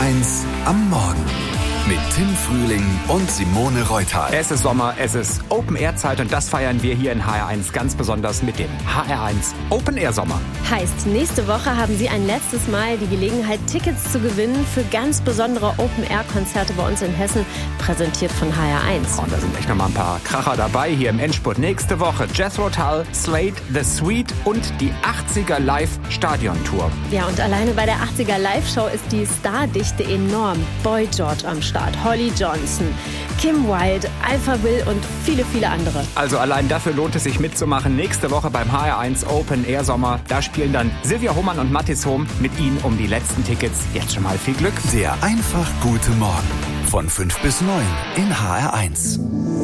HR1 am Morgen. Mit Tim Frühling und Simone Reuthal. Es ist Sommer, es ist Open-Air-Zeit und das feiern wir hier in HR1 ganz besonders mit dem HR1 Open-Air-Sommer. Heißt, nächste Woche haben Sie ein letztes Mal die Gelegenheit, Tickets zu gewinnen für ganz besondere Open-Air-Konzerte bei uns in Hessen, präsentiert von HR1. Und da sind echt nochmal ein paar Kracher dabei hier im Endspurt. Nächste Woche Jethro Tull, Slade, The Sweet und die 80er Live-Stadion-Tour. Ja, und alleine bei der 80er Live-Show ist die Stardichte enorm. Boy George am Start, Holly Johnson, Kim Wilde, Alpha Will und viele, viele andere. Also allein dafür lohnt es sich mitzumachen. Nächste Woche beim HR1 Open Air Sommer. Da spielen dann Silvia Hohmann und Mathis Hohm mit Ihnen um die letzten Tickets. Jetzt schon mal viel Glück. Der einfach gute Morgen von 5 bis 9 in HR1.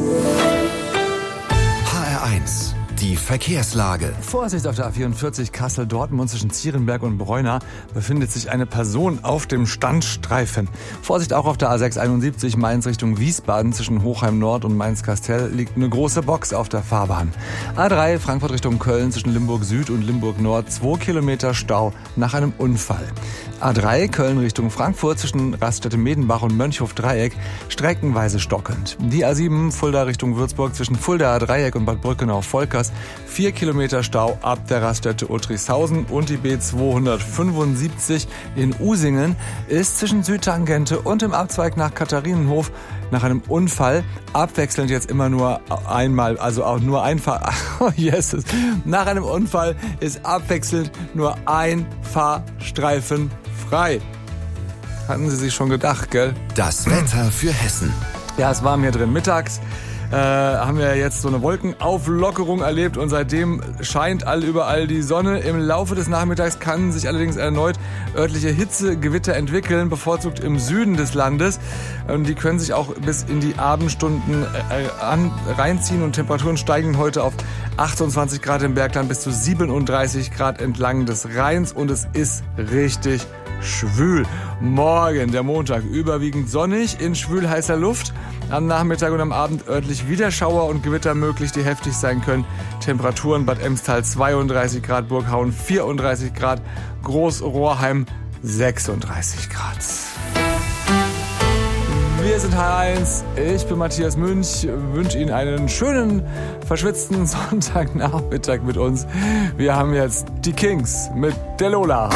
HR1, die Verkehrslage. Vorsicht auf der A44 Kassel-Dortmund zwischen Zierenberg und Breuna befindet sich eine Person auf dem Standstreifen. Vorsicht auch auf der A671 Mainz Richtung Wiesbaden zwischen Hochheim Nord und Mainz-Kastel liegt eine große Box auf der Fahrbahn. A3 Frankfurt Richtung Köln zwischen Limburg Süd und Limburg Nord 2 Kilometer Stau nach einem Unfall. A3 Köln Richtung Frankfurt zwischen Raststätte-Medenbach und Mönchhof-Dreieck streckenweise stockend. Die A7 Fulda Richtung Würzburg zwischen Fuldaer-Dreieck und Bad Brückenau-Volkers 4 Kilometer Stau ab der Raststätte Uttrichshausen und die B275 in Usingen ist zwischen Südtangente und dem Abzweig nach Katharinenhof nach einem Unfall abwechselnd jetzt immer nur einmal, also auch nur ein Jesus. Nach einem Unfall ist abwechselnd nur ein Fahrstreifen frei. Hatten Sie sich schon gedacht, gell? Das Wetter für Hessen. Ja, es war mir drin. Mittags haben wir jetzt so eine Wolkenauflockerung erlebt und seitdem scheint überall die Sonne. Im Laufe des Nachmittags kann sich allerdings erneut örtliche Hitzegewitter entwickeln, bevorzugt im Süden des Landes. Und die können sich auch bis in die Abendstunden reinziehen und Temperaturen steigen heute auf 28 Grad im Bergland bis zu 37 Grad entlang des Rheins und es ist richtig schwül. Morgen, der Montag, überwiegend sonnig in schwül-heißer Luft. Am Nachmittag und am Abend örtlich wieder Schauer und Gewitter möglich, die heftig sein können. Temperaturen Bad Emstal 32 Grad, Burghauen 34 Grad, Groß-Rohrheim 36 Grad. Wir sind HR1, ich bin Matthias Münch, wünsche Ihnen einen schönen, verschwitzten Sonntagnachmittag mit uns. Wir haben jetzt die Kings mit der Lola.